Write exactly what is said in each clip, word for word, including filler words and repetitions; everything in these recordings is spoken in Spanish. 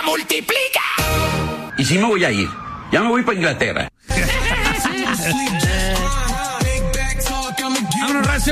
multiplica. Y sí me voy a ir. Ya me voy para Inglaterra. ¡Vámonos, Racio!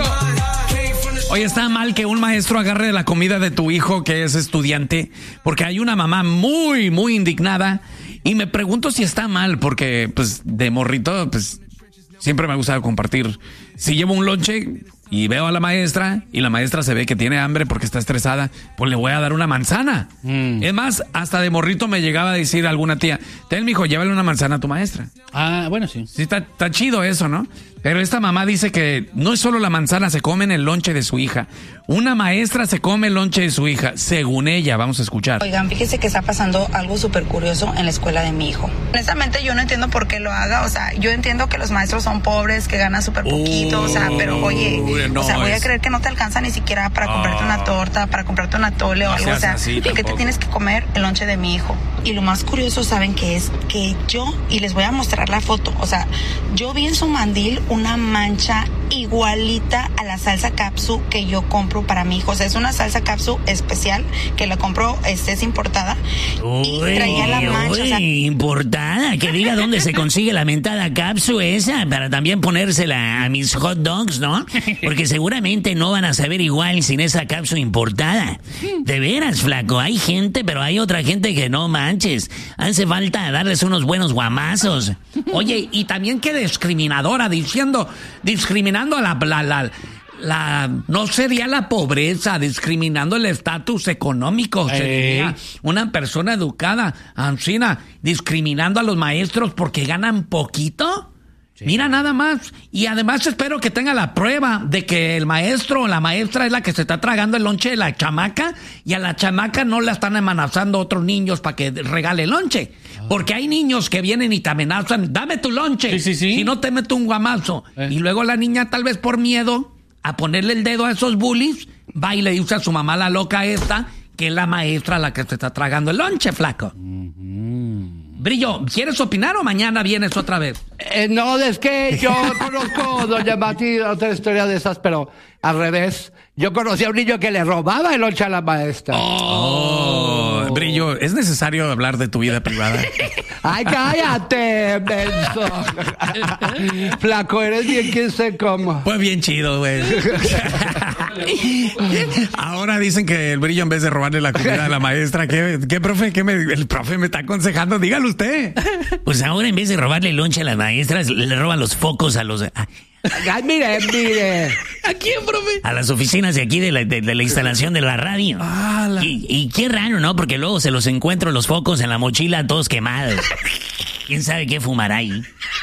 Oye, está mal que un maestro agarre la comida de tu hijo que es estudiante, porque hay una mamá muy, muy indignada, y me pregunto si está mal, porque, pues, de morrito, pues, siempre me ha gustado compartir. Si llevo un lonche y veo a la maestra, y la maestra se ve que tiene hambre porque está estresada, pues le voy a dar una manzana. Mm. Es más, hasta de morrito me llegaba a decir alguna tía, ten, mijo, llévale una manzana a tu maestra. Ah, bueno, sí. Sí, está, está chido eso, ¿no? Pero esta mamá dice que no es solo la manzana, se come en el lonche de su hija. Una maestra se come el lonche de su hija, según ella. Vamos a escuchar. Oigan, fíjese que está pasando algo súper curioso en la escuela de mi hijo. Honestamente, yo no entiendo por qué lo haga. O sea, yo entiendo que los maestros son pobres, que ganan súper poquito. Uh, o sea, pero oye, no, o sea, voy es... a creer que no te alcanza ni siquiera para comprarte uh, una torta, para comprarte una tole o no algo. O sea, ¿por qué te tienes que comer el lonche de mi hijo? Y lo más curioso, ¿saben qué es? Que yo, y les voy a mostrar la foto, o sea, yo vi en su mandil una mancha igualita a la salsa capsu que yo compro para mi hijo. O sea, es una salsa capsu especial que la compro, es, es importada. Uy, y traía la mancha. Uy, o sea, importada, que diga dónde se consigue la mentada capsu esa, para también ponérsela a mis hot dogs, ¿no? Porque seguramente no van a saber igual sin esa capsu importada. De veras, flaco, hay gente, pero hay otra gente que no manches. Hace falta darles unos buenos guamazos. Oye, y también qué discriminadora, diciendo, discriminando a la, la, la, la, no sería la pobreza, discriminando el estatus económico, eh. sería una persona educada, Ancina, discriminando a los maestros porque ganan poquito. Sí. Mira nada más, y además espero que tenga la prueba de que el maestro o la maestra es la que se está tragando el lonche de la chamaca, y a la chamaca no la están amenazando otros niños para que regale el lonche. Porque hay niños que vienen y te amenazan, dame tu lonche, sí, sí, sí. si no te meto un guamazo. Eh. Y luego la niña, tal vez por miedo a ponerle el dedo a esos bullies, va y le dice a su mamá la loca esta, que es la maestra la que se está tragando el lonche, flaco. Mm-hmm. Brillo, ¿quieres opinar o mañana vienes otra vez? Eh, no, es que yo conozco, doña Mati, otra historia de esas, pero al revés. Yo conocí a un niño que le robaba el lonche a la maestra. Oh, oh. Brillo, ¿es necesario hablar de tu vida privada? ¡Ay, cállate, menso! Flaco, eres bien quien sé cómo. Pues bien chido, güey. Ahora dicen que el Brillo, en vez de robarle la comida a la maestra, ¿qué, qué profe? ¿Qué me, el profe me está aconsejando? Dígalo usted. Pues ahora, en vez de robarle el lonche a las maestras, le roban los focos a los... A, Ay, mire, mire. ¿A quién, profe? A las oficinas de aquí de la, de, de la instalación de la radio. Ah, la... y, y qué raro, ¿no? Porque luego se los encuentro los focos en la mochila todos quemados. ¿Quién sabe qué fumará ahí?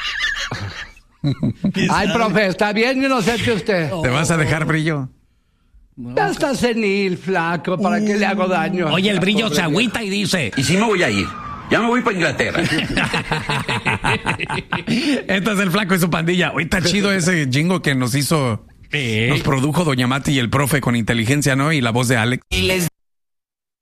Ay, profe, está bien inocente usted. ¿Te vas a dejar, Brillo? Ya está senil, flaco, ¿para qué le hago daño? Oye, el Brillo se agüita y dice... Y sí me voy a ir. Ya me voy para Inglaterra. Este es el Flaco y su pandilla. Hoy está chido ese jingo que nos hizo, ¿Eh? nos produjo Doña Mati y el profe con inteligencia, ¿no? Y la voz de Alex.